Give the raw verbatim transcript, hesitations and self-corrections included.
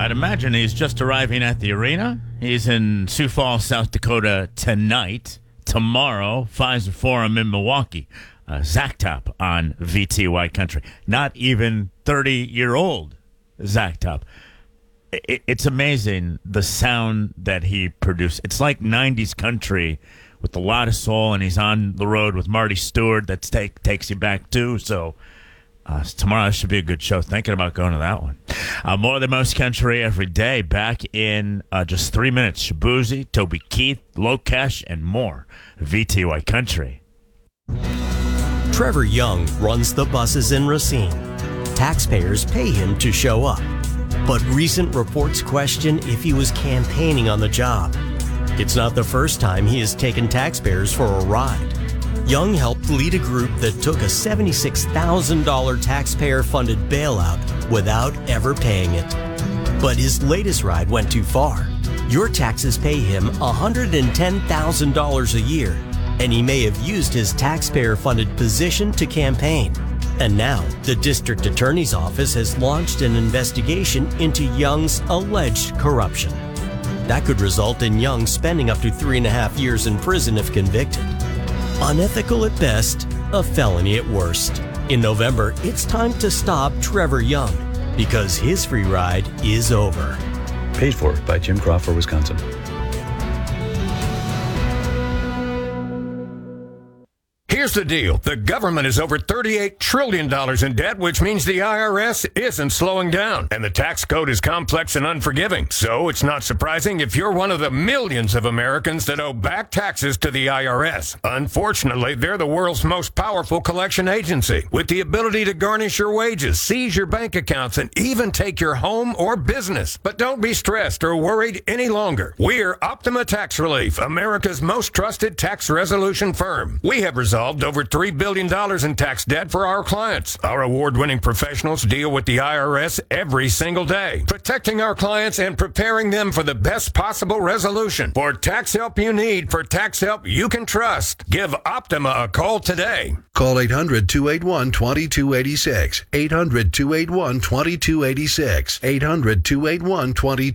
I'd imagine he's just arriving at the arena. He's in Sioux Falls, South Dakota tonight. Tomorrow, Pfizer Forum in Milwaukee. Uh, Zach Top on V T Y Country. Not even thirty-year-old Zach Top. It, it's amazing the sound that he produced. It's like nineties country with a lot of soul, and he's on the road with Marty Stewart. That take, takes you back, too. So uh, tomorrow should be a good show. Thinking about going to that one. Uh, more than most country every day. Back in uh, just three minutes. Shabuzi, Toby Keith, Lokesh, and more. V T Y Country. Trevor Young runs the buses in Racine. Taxpayers pay him to show up. But recent reports question if he was campaigning on the job. It's not the first time he has taken taxpayers for a ride. Young helped lead a group that took a seventy-six thousand dollars taxpayer-funded bailout without ever paying it. But his latest ride went too far. Your taxes pay him one hundred ten thousand dollars a year, and he may have used his taxpayer-funded position to campaign. And now, the district attorney's office has launched an investigation into Young's alleged corruption. That could result in Young spending up to three and a half years in prison if convicted. Unethical at best, a felony at worst. In November, it's time to stop Trevor Young, because his free ride is over. Paid for by Jim Crawford, Wisconsin. Here's the deal. The government is over thirty-eight trillion dollars in debt, which means the I R S isn't slowing down. And the tax code is complex and unforgiving. So it's not surprising if you're one of the millions of Americans that owe back taxes to the I R S. Unfortunately, they're the world's most powerful collection agency, with the ability to garnish your wages, seize your bank accounts, and even take your home or business. But don't be stressed or worried any longer. We're Optima Tax Relief, America's most trusted tax resolution firm. We have resolved over three billion dollars in tax debt for our clients. Our award-winning professionals deal with the I R S every single day, protecting our clients and preparing them for the best possible resolution. For tax help you need, for tax help you can trust, give Optima a call today. Call eight hundred, two eight one, two two eight six. eight hundred, two eight one, two two eight six. eight hundred, two eight one, two two eight six.